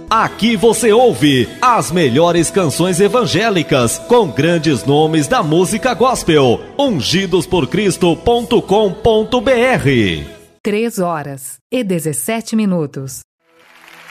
Aqui você ouve as melhores canções evangélicas com grandes nomes da música gospel. ungidosporcristo.com.br 3 horas e 17 minutos.